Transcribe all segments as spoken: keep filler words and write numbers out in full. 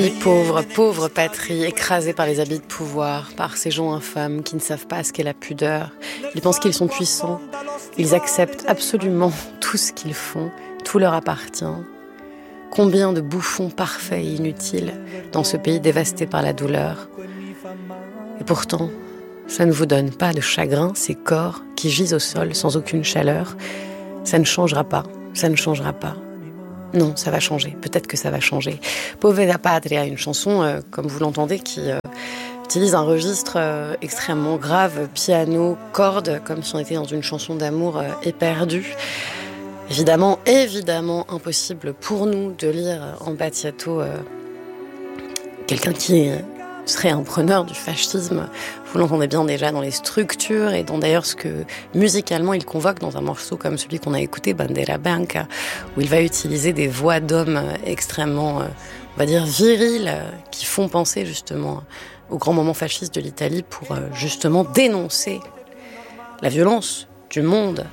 Pauvre, pauvre patrie, écrasée par les habits de pouvoir, par ces gens infâmes qui ne savent pas ce qu'est la pudeur. Ils pensent qu'ils sont puissants. Ils acceptent absolument tout ce qu'ils font. Tout leur appartient. Combien de bouffons parfaits et inutiles dans ce pays dévasté par la douleur. Et pourtant, ça ne vous donne pas de chagrin, ces corps qui gisent au sol sans aucune chaleur. Ça ne changera pas, ça ne changera pas. Non, ça va changer. Peut-être que ça va changer. Povera Patria, une chanson, euh, comme vous l'entendez, qui euh, utilise un registre euh, extrêmement grave, piano, cordes, comme si on était dans une chanson d'amour euh, éperdue. Évidemment, évidemment, impossible pour nous de lire en Battiato euh, quelqu'un qui euh, serait un preneur du fascisme. Vous l'entendez bien déjà dans les structures et dans d'ailleurs ce que musicalement il convoque dans un morceau comme celui qu'on a écouté, Bandera Bianca, où il va utiliser des voix d'hommes extrêmement, on va dire, viriles, qui font penser justement au grand moment fasciste de l'Italie pour justement dénoncer la violence du monde.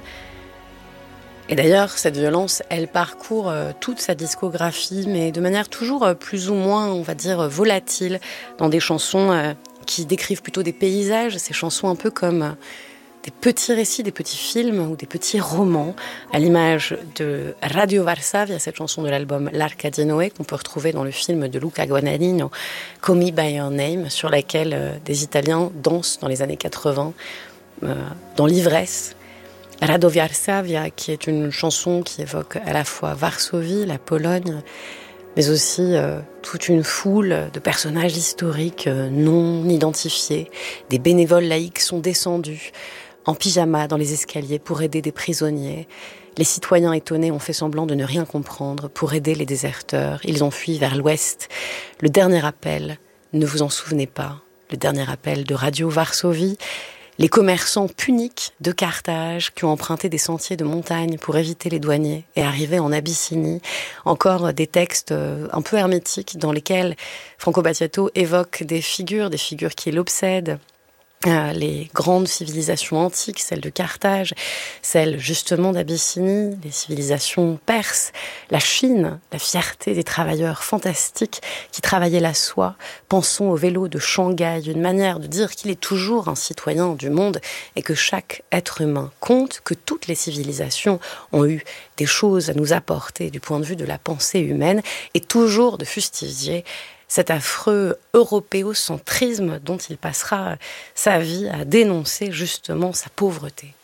Et d'ailleurs, cette violence, elle parcourt toute sa discographie, mais de manière toujours plus ou moins, on va dire, volatile, dans des chansons qui décrivent plutôt des paysages, ces chansons un peu comme des petits récits, des petits films ou des petits romans, à l'image de Radio Varsavia, cette chanson de l'album L'Arca di Noé, qu'on peut retrouver dans le film de Luca Guadagnino, Call Me By Your Name, sur laquelle euh, des Italiens dansent dans les années quatre-vingts, euh, dans l'ivresse. Radio Varsavia, qui est une chanson qui évoque à la fois Varsovie, la Pologne, mais aussi euh, toute une foule de personnages historiques euh, non identifiés. Des bénévoles laïcs sont descendus en pyjama dans les escaliers pour aider des prisonniers. Les citoyens étonnés ont fait semblant de ne rien comprendre pour aider les déserteurs. Ils ont fui vers l'ouest. Le dernier appel, ne vous en souvenez pas, le dernier appel de Radio Varsovie. Les commerçants puniques de Carthage qui ont emprunté des sentiers de montagne pour éviter les douaniers et arriver en Abyssinie. Encore des textes un peu hermétiques dans lesquels Franco Battiato évoque des figures, des figures qui l'obsèdent. Euh, les grandes civilisations antiques, celles de Carthage, celles justement d'Abyssinie, les civilisations perses, la Chine, la fierté des travailleurs fantastiques qui travaillaient la soie. Pensons au vélo de Shanghai, une manière de dire qu'il est toujours un citoyen du monde et que chaque être humain compte, que toutes les civilisations ont eu des choses à nous apporter du point de vue de la pensée humaine et toujours de fustiger cet affreux européocentrisme dont il passera sa vie à dénoncer justement sa pauvreté.